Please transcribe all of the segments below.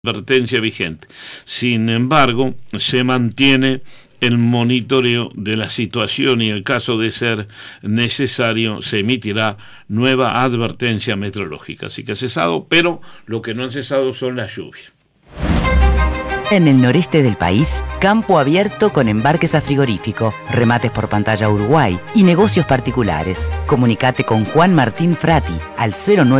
advertencia vigente. Sin embargo, se mantiene el monitoreo de la situación y en caso de ser necesario se emitirá nueva advertencia meteorológica. Así que ha cesado, pero lo que no ha cesado son las lluvias. En el noreste del país, campo abierto con embarques a frigorífico, remates por pantalla Uruguay y negocios particulares. Comunicate con Juan Martín Frati al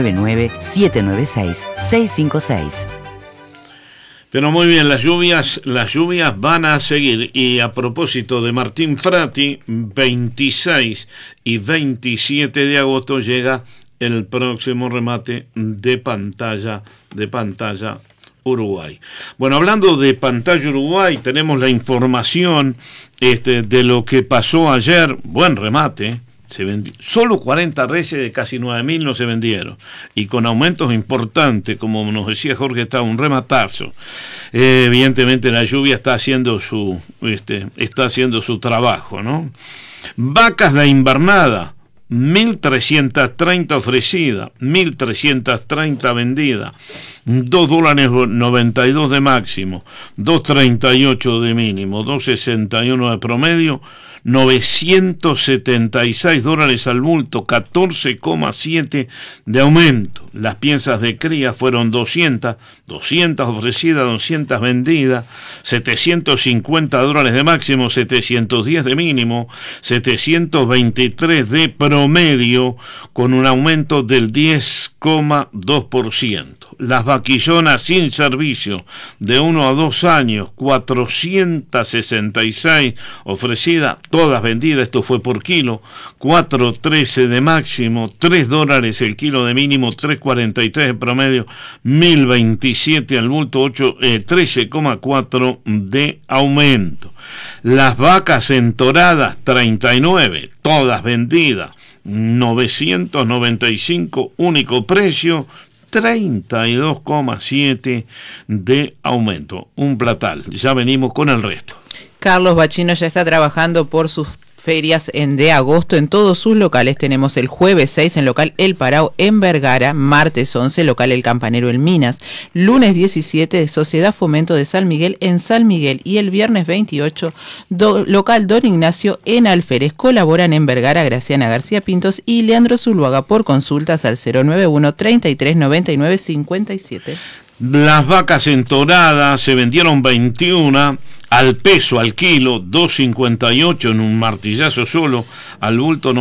099-796-656. Pero muy bien, las lluvias van a seguir. Y a propósito de Martín Frati, 26 y 27 de agosto llega el próximo remate de pantalla Uruguay. Bueno, hablando de pantalla Uruguay, tenemos la información de lo que pasó ayer. Buen remate, se vendió. Solo 40 reses de casi 9.000 no se vendieron. Y con aumentos importantes, como nos decía Jorge, está un rematazo. Evidentemente la lluvia está haciendo su trabajo, ¿no? Vacas de invernada, 1.330 ofrecida, 1.330 vendida, $2.92 de máximo, 2.38 de mínimo, 2.61 de promedio, $976 al bulto, 14,7 de aumento. Las piezas de cría fueron 200 ofrecidas, 200 vendidas, $750 de máximo, 710 de mínimo, 723 de promedio, con un aumento del 10,2%. Las vaquillonas sin servicio de 1 a 2 años, 466 ofrecidas, todas vendidas, esto fue por kilo, 4.13 de máximo, $3 el kilo de mínimo, 3.43 de promedio, 1.027 al bulto, 13,4 de aumento. Las vacas entoradas, 39, todas vendidas, 995 único precio, 32,7 de aumento. Un platal. Ya venimos con el resto. Carlos Bachino ya está trabajando por sus ferias de agosto en todos sus locales. Tenemos el jueves 6 en local El Parao en Vergara, martes 11 local El Campanero en Minas, lunes 17 Sociedad Fomento de San Miguel en San Miguel y el viernes 28 local Don Ignacio en Alférez. Colaboran en Vergara Graciana García Pintos y Leandro Zuluaga. Por consultas al 091 33 99 57. Las vacas entoradas se vendieron 21 al peso, al kilo, 2.58 en un martillazo solo, al bulto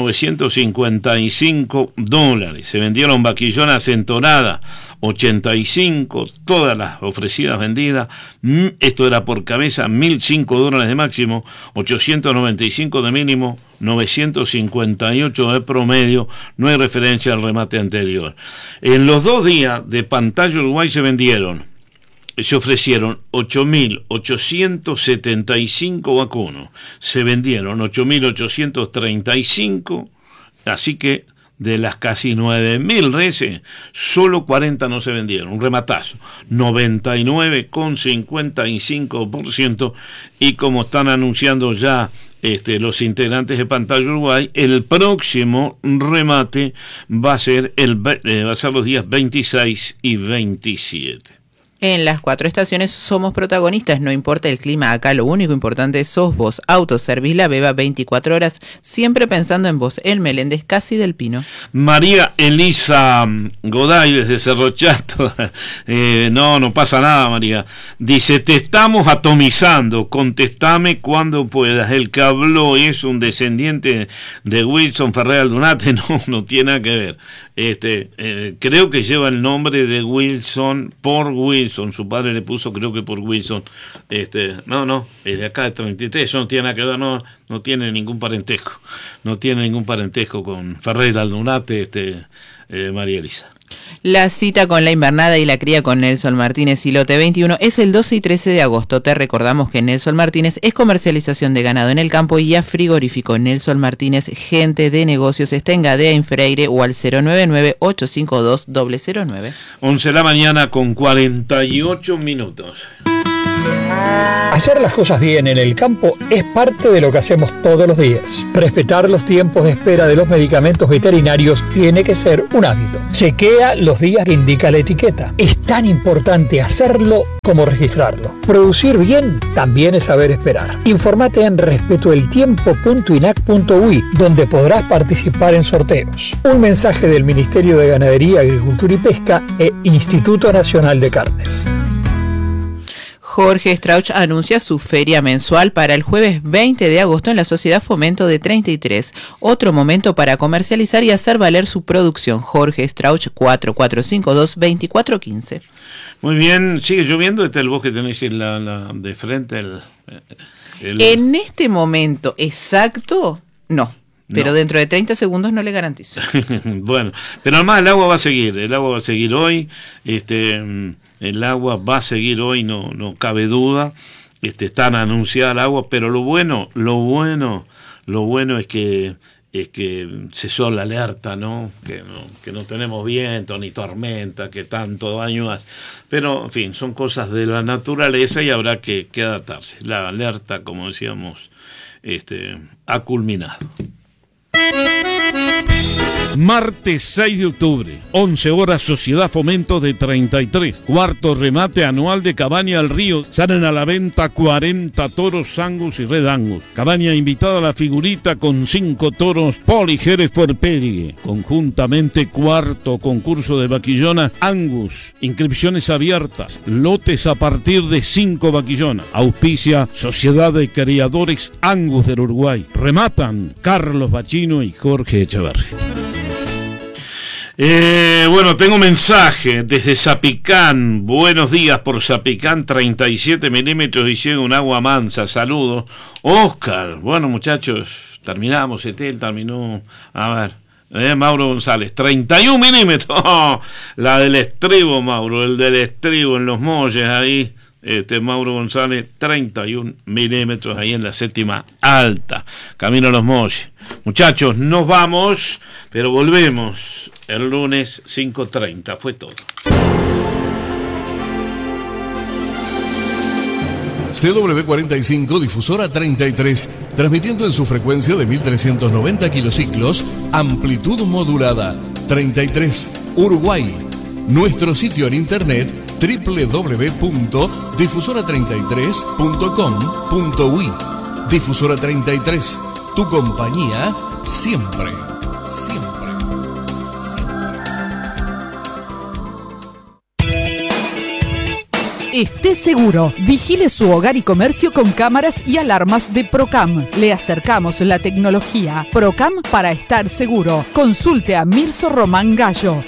$955. Se vendieron vaquillonas entoradas, 85, todas las ofrecidas vendidas. Esto era por cabeza, $1.005 de máximo, 895 de mínimo, 958 de promedio. No hay referencia al remate anterior. En los 2 días de pantalla Uruguay se ofrecieron 8.875 vacunos, se vendieron 8.835, así que de las casi 9.000 reses, solo 40 no se vendieron, un rematazo, 99,55%, y como están anunciando ya los integrantes de Pantalla Uruguay, el próximo remate va a ser los días 26 y 27. En las 4 estaciones somos protagonistas, no importa el clima, acá lo único importante sos vos. Autoservice La Beba, 24 horas, siempre pensando en vos. El Meléndez, Casi del Pino. María Elisa Goday desde Cerro Chato, no pasa nada, María. Dice, te estamos atomizando, contestame cuando puedas. El que habló es un descendiente de Wilson Ferrer Aldunate, no tiene nada que ver. Creo que lleva el nombre de Wilson por Wilson. Su padre le puso, creo que por Wilson. Es de acá de 33, eso no tiene nada que ver, no tiene ningún parentesco. No tiene ningún parentesco con Ferrer Aldunate, María Elisa. La cita con la invernada y la cría con Nelson Martínez y lote 21 es el 12 y 13 de agosto. Te recordamos que Nelson Martínez es comercialización de ganado en el campo y a frigorífico. Nelson Martínez, gente de negocios, está en Gadea, en Freire o al 099-852-009. 11 de la mañana con 48 minutos. Hacer las cosas bien en el campo es parte de lo que hacemos todos los días. Respetar los tiempos de espera de los medicamentos veterinarios tiene que ser un hábito. Chequea los días que indica la etiqueta. Es tan importante hacerlo como registrarlo. Producir bien también es saber esperar. Informate en respetoeltiempo.inac.ui, donde podrás participar en sorteos. Un mensaje del Ministerio de Ganadería, Agricultura y Pesca e Instituto Nacional de Carnes. Jorge Strauch anuncia su feria mensual para el jueves 20 de agosto en la Sociedad Fomento de 33. Otro momento para comercializar y hacer valer su producción. Jorge Strauch, 4452-2415. Muy bien, sigue lloviendo. Este es el bosque que tenéis de frente. En este momento exacto, no. Pero dentro de 30 segundos no le garantizo. Bueno, pero además el agua va a seguir. El agua va a seguir hoy. El agua va a seguir hoy, no cabe duda. Están anunciada el agua, pero lo bueno es que cesó la alerta, ¿no? Que no tenemos viento ni tormenta, que tanto daño hace. Pero, en fin, son cosas de la naturaleza y habrá que adaptarse. La alerta, como decíamos, ha culminado. Martes 6 de octubre, 11 horas, Sociedad Fomento de 33. Cuarto remate anual de Cabaña al Río. Salen a la venta 40 toros Angus y Red Angus. Cabaña invitada a la figurita con 5 toros Poli Hereford Pedigree. Conjuntamente cuarto concurso de vaquillona Angus. Inscripciones abiertas. Lotes a partir de 5 vaquillonas. Auspicia Sociedad de Criadores Angus del Uruguay. Rematan Carlos Bachino y Jorge Echeverri. Bueno, tengo mensaje desde Zapicán. Buenos días por Zapicán, 37 milímetros y llega un agua mansa. Saludos. Oscar. Bueno, muchachos, terminamos. Terminó. A ver. Mauro González, 31 milímetros. Oh, la del estribo, Mauro. El del estribo en los molles ahí. Mauro González, 31 milímetros ahí en la séptima alta. Camino a los molles. Muchachos, nos vamos, pero volvemos el lunes 5:30. Fue todo. CW45, difusora 33, transmitiendo en su frecuencia de 1390 kilociclos, amplitud modulada, 33, Uruguay. Nuestro sitio en internet www.difusora33.com.uy. Difusora 33, tu compañía siempre, siempre. Esté seguro, vigile su hogar y comercio con cámaras y alarmas de Procam. Le acercamos la tecnología. Procam para estar seguro. Consulte a Mirso Román Gallo,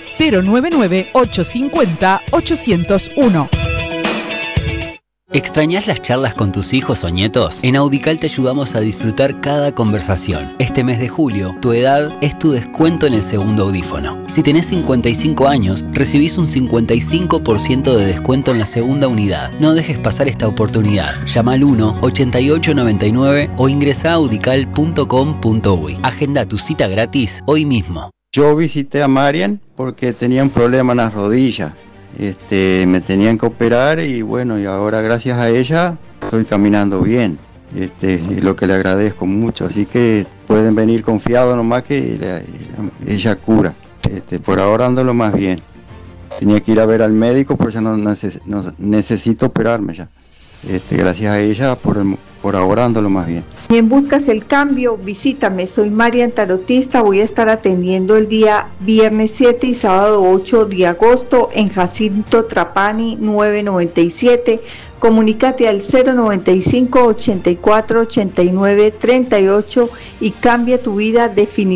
099-850-801. ¿Extrañás las charlas con tus hijos o nietos? En Audical te ayudamos a disfrutar cada conversación. Este mes de julio, tu edad es tu descuento en el segundo audífono. Si tenés 55 años, recibís un 55% de descuento en la segunda unidad. No dejes pasar esta oportunidad. Llama al 1-8899 o ingresa a audical.com.uy. Agenda tu cita gratis hoy mismo. Yo visité a Marian porque tenía un problema en las rodillas. Me tenían que operar y bueno, y ahora gracias a ella estoy caminando bien. Lo que le agradezco mucho, así que pueden venir confiados nomás que ella cura. Por ahora ando lo más bien. Tenía que ir a ver al médico, pero ya no necesito operarme ya. Gracias a ella por ahora ando lo más bien. Si buscas el cambio, visítame. Soy Marian Tarotista. Voy a estar atendiendo el día viernes 7 y sábado 8 de agosto en Jacinto Trapani 997. Comunícate al 095 84 89 38 y cambia tu vida definitivamente.